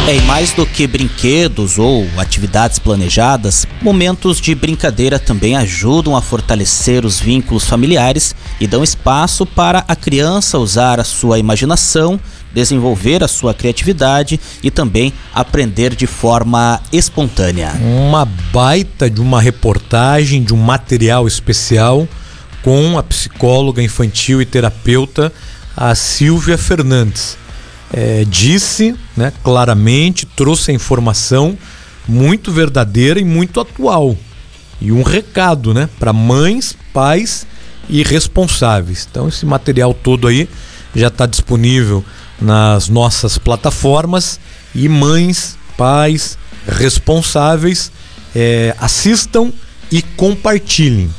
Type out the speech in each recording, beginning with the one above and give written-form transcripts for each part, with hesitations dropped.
E mais do que brinquedos ou atividades planejadas, momentos de brincadeira também ajudam a fortalecer os vínculos familiares e dão espaço para a criança usar a sua imaginação, desenvolver a sua criatividade e também aprender de forma espontânea. Uma baita de uma reportagem, de um material especial com a psicóloga infantil e terapeuta, a Silvia Fernandes. Disse, né, claramente, trouxe a informação muito verdadeira e muito atual. E um recado, né, para mães, pais e responsáveis. Então esse material todo aí já está disponível nas nossas plataformas e mães, pais, responsáveis assistam e compartilhem.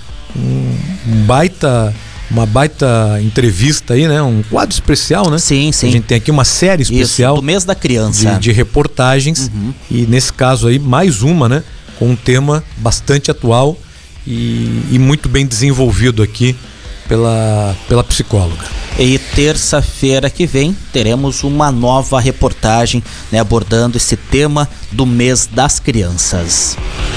Uma baita entrevista aí, né? Um quadro especial, né? Sim. A gente tem aqui uma série especial. Isso, do mês da criança. De reportagens. E nesse caso aí, mais uma, né? Com um tema bastante atual e muito bem desenvolvido aqui pela psicóloga. E terça-feira que vem teremos uma nova reportagem, né, abordando esse tema do mês das crianças.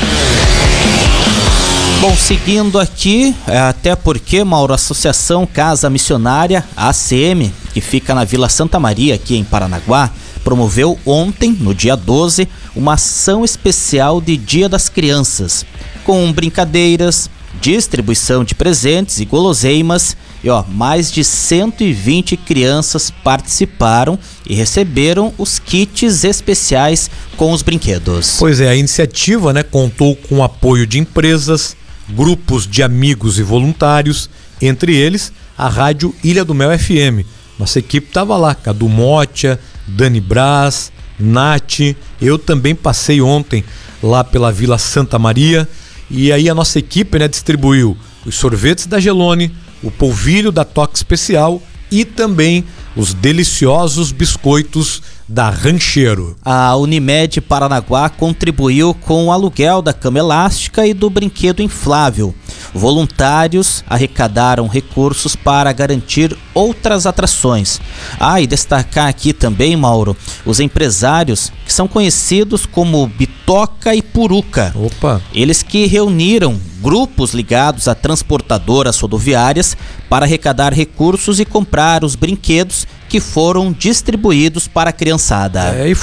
Bom, seguindo aqui, até porque, Mauro, a Associação Casa Missionária, a ACM, que fica na Vila Santa Maria, aqui em Paranaguá, promoveu ontem, no dia 12, uma ação especial de Dia das Crianças, com brincadeiras, distribuição de presentes e guloseimas, e mais de 120 crianças participaram e receberam os kits especiais com os brinquedos. Pois é, a iniciativa, né, contou com o apoio de empresas, grupos de amigos e voluntários, entre eles a Rádio Ilha do Mel FM. Nossa equipe estava lá, Cadu Motia, Dani Braz, Nath, eu também passei ontem lá pela Vila Santa Maria, e aí a nossa equipe, né, distribuiu os sorvetes da Gelone, o polvilho da Toque Especial e também os deliciosos biscoitos da Rancheiro. A Unimed Paranaguá contribuiu com o aluguel da cama elástica e do brinquedo inflável. Voluntários arrecadaram recursos para garantir outras atrações. E destacar aqui também, Mauro, os empresários que são conhecidos como Bitoca e Puruca. Opa! Eles que reuniram grupos ligados a transportadoras rodoviárias para arrecadar recursos e comprar os brinquedos que foram distribuídos para a criançada. E